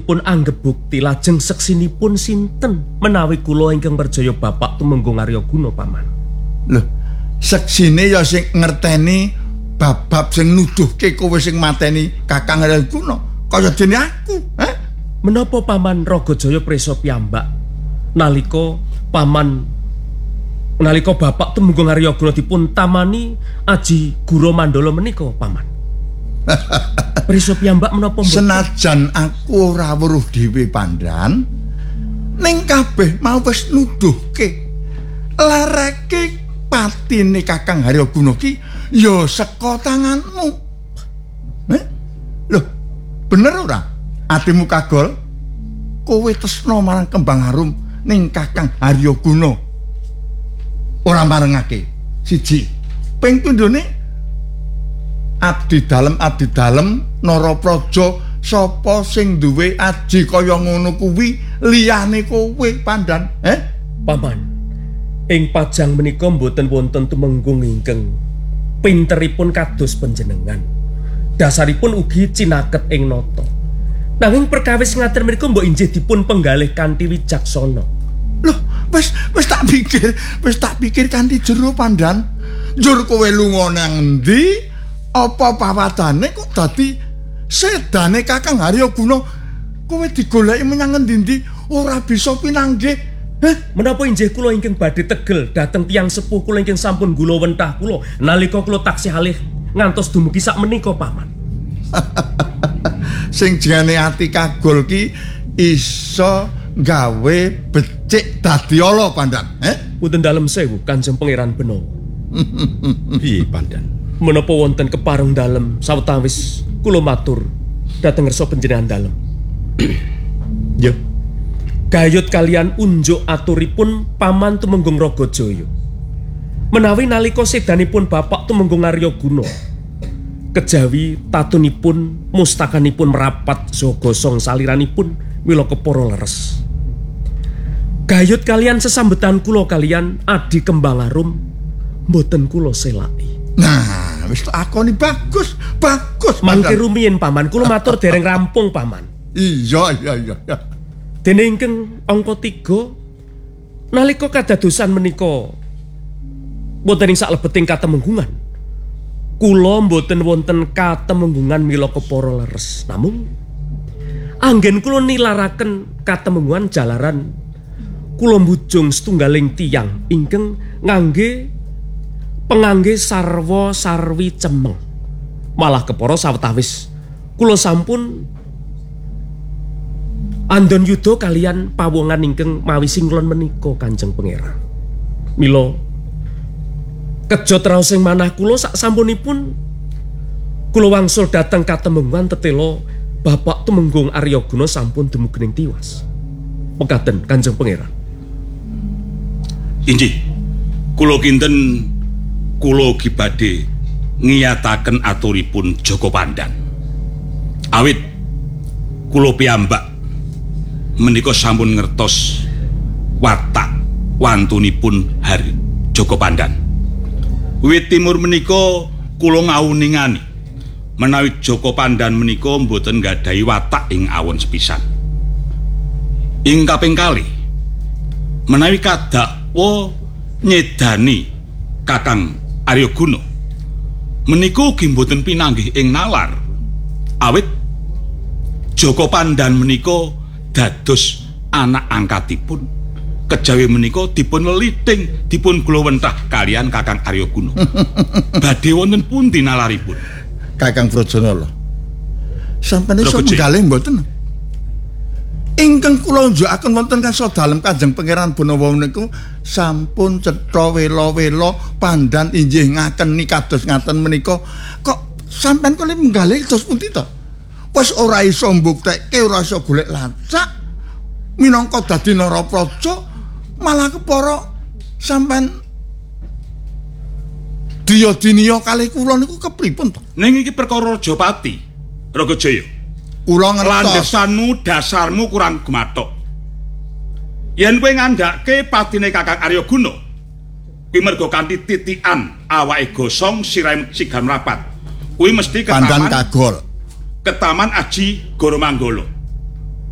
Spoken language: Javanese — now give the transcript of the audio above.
dipun anggep bukti lajeng seksinipun sinten menawi kula ingkang percaya Bapak Tumenggung Aryaguna paman. Lho, seksine ya sing ngerteni bab-bab sing nuduhke kowe sing mateni Kakang Aryaguna kaya dene aku, Menapa paman Ragajaya prisa piyambak nalika Bapak Tumenggung Aryaguna dipun tamani Aji Gura Mandala menika paman? Prisa piyambak menapa mboten? Senajan aku ora weruh dhewe Pandhan, ning kabeh mau wis nuduhke lereke patine Kakang Aryaguna ki ya saka tanganmu. Lho, bener ora? Atimu kagol? Kowe tresna marang Kembang Arum ning Kakang Aryaguna. Ora marengake. Siji. Ping pindhone abdi dalem Narapraja sapa sing duwe aji kaya ngono kuwi liyane kowe Pandhan, Paman, ing pajang menika mboten wonten tumenggung ingkang pinteripun kados panjenengan. Dasaripun ugi cinaket ing nata. Nanging perkawis ngaten menika mbok injih dipun penggalih kanthi wicaksana. Loh, wis tak pikir kanthi jero Pandhan. Njur kowe lunga nang endi? Apa pawadane kok dadi sedane Kakang Aryaguna? Kowe digoleki menyang endi-endi ora bisa pinanggih. Menapa injih kula ingkang badhe tegel dhateng tiyang sepuh kula ingkang sampun gula wentah kula nalika kula taksih alih ngantos dumugi sak menika paman. Sing jenenge ati kagol ki iso gawe becik dadi ala Pandhan, Punten dalem sewu Kanjeng Pangeran Benawa. Piye Pandhan? Menapa wonten kepareng dalem sawetawis kula matur dhateng ngersa panjenengan dalem. Ya. Gayut kalian unjuk aturipun Paman Tumenggung Ragajaya. Menawi nalika sedanipun Bapak Tumenggung Aryaguna kejawi tatunipun mustakanipun merapat jogosong saliranipun mila kepara leres. Gayut kalian sesambetan kula kalian Adi Kembang Arum mboten kula selaki. Nah, wis tak akoni bagus. Mangke rumiyin paman, kula matur dereng rampung paman. Iya. Dene ingkang angka 3 nalika kadadosan menika boten ing saklebeting katemenggungan. Kula mboten wonten katemenggungan mila kepara leres. Namung anggen kula nilaraken katemenggungan jalaran kula mbujung setunggaling tiyang ingkang ngangge pengangge sarwa sarwi cemeng. Malah kepara sawetawis kula sampun andon yuda kalian pawongan ingkang mawi singlon menika Kanjeng Pangeran. Mila kejot raos ing manah kula sak sampunipun kula wangsul dhateng katemenggungan tetela Bapak Tumenggung Aryaguna sampun dumugi tiwas. Mekaten Kanjeng Pangeran. Injih, kula kinten kula ugi badhe ngiyataken aturipun Joko Pandhan. Awit kula piyambak menika sampun ngertos watak wantunipun Hari Joko Pandhan. Wiwit timur menika kula ngawuningani menawi Joko Pandhan menika mboten nggadahi watak ing awon sepisan. Ing kaping kalih menawi kadakwa nyedani Kakang Aryaguna menika ugi mboten pinanggih ing nalar. Awit Joko Pandhan menika dados anak angkatipun. Kejawi menika dipun leliting, dipun glowentah kalian Kakang Aryaguna. Badhe wonten pundi nalaripun? Kakang Brojonala. Sampeyan iso menggalih mboten? Ingkang kula unjukaken wonten kasa dalem Kanjeng Pangeran Benawa niku sampun cetha wela-wela Pandhan injih ngakeni kados ngaten menika. Kok sampeyan kene menggalih dos pundi to? Wis ora iso mbuktekke, ora iso golek lacak. Minangka dadi Narapraja malah kepara sampeyan diya-dinya kalih kula niku kepripun to? Ning iki perkara Rajapati, Ragajaya. Kula ngertos. Landesanmu dasarmu kurang gumathok. Yen kowe ngandhake patine Kakang Aryaguna, kuwi mergo kanthi titikan awake gosong sirahe sigam rapat. Kuwi mesti Pandhan kagol. Ketaman Aji Goromanggala.